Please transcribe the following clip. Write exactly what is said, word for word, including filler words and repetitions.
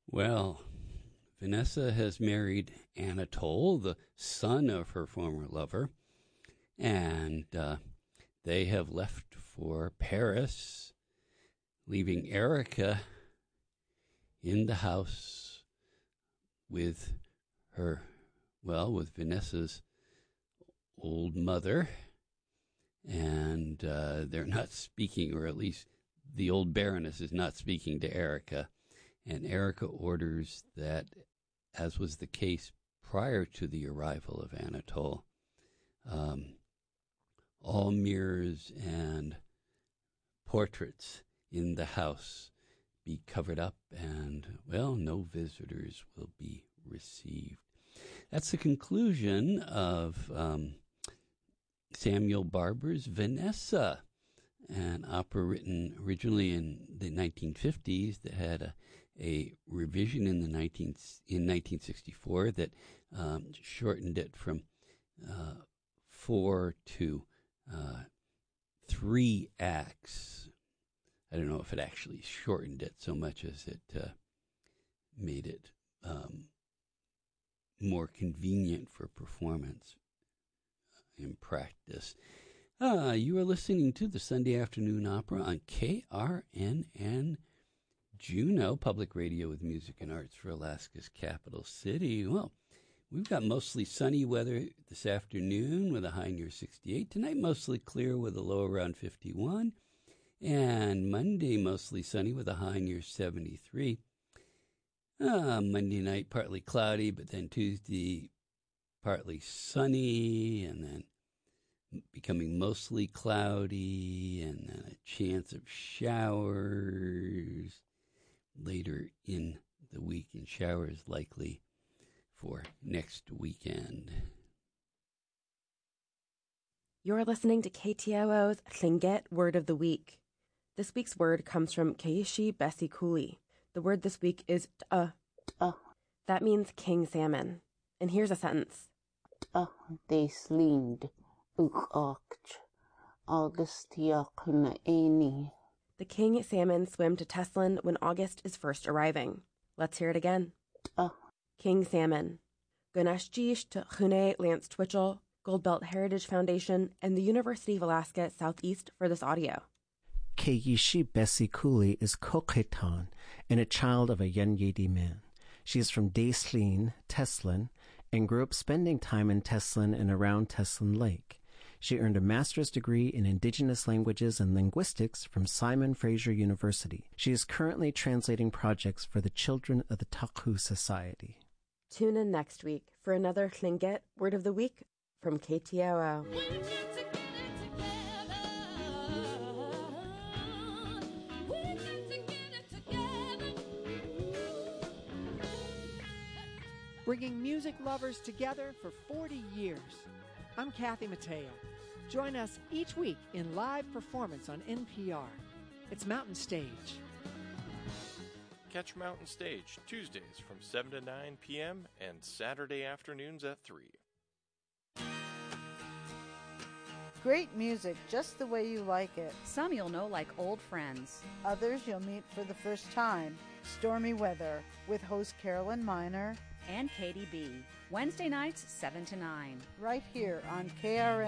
Well, Vanessa has married Anatole, the son of her former lover, and uh, they have left for Paris, leaving Erica in the house with her, well, with Vanessa's old mother, and uh, they're not speaking, or at least the old Baroness is not speaking to Erica, and Erica orders that, as was the case prior to the arrival of Anatole, um, all mirrors and portraits in the house be covered up, and, well, no visitors will be received. That's the conclusion of um, Samuel Barber's Vanessa, an opera written originally in the nineteen fifties that had a, a revision in the nineteen in nineteen sixty-four that um, shortened it from uh, four to uh, three acts. I don't know if it actually shortened it so much as it uh, made it um, more convenient for performance in practice. Uh, you are listening to the Sunday Afternoon Opera on K R N N Juneau, Public Radio with Music and Arts for Alaska's capital city. Well, we've got mostly sunny weather this afternoon with a high near sixty-eight. Tonight, mostly clear with a low around fifty-one. And Monday, mostly sunny with a high near seventy-three. Uh, Monday night, partly cloudy, but then Tuesday, partly sunny, and then becoming mostly cloudy, and then a chance of showers later in the week, and showers likely for next weekend. You're listening to K T O O's Tlingit Word of the Week. This week's word comes from Keishi Bessie Cooley. The word this week is uh. Uh. That means king salmon. And here's a sentence. Uh, they slind. The king salmon swim to Teslin when August is first arriving. Let's hear it again. Uh. King salmon. Ganeshjish to Hune Lance Twitchell, Goldbelt Heritage Foundation, and the University of Alaska Southeast for this audio. Keishi Bessie Cooley is Kokhetan and a child of a Yenyedi man. She is from Daislin, Teslin, and grew up spending time in Teslin and around Teslin Lake. She earned a master's degree in Indigenous Languages and Linguistics from Simon Fraser University. She is currently translating projects for the children of the Taku Society. Tune in next week for another Tlingit Word of the Week from K T O O. Bringing music lovers together for forty years. I'm Kathy Mateo. Join us each week in live performance on N P R. It's Mountain Stage. Catch Mountain Stage Tuesdays from seven to nine p.m. and Saturday afternoons at three. Great music, just the way you like it. Some you'll know like old friends. Others you'll meet for the first time. Stormy Weather with host Carolyn Miner and Katie B. Wednesday nights, seven to nine. Right here on K R N.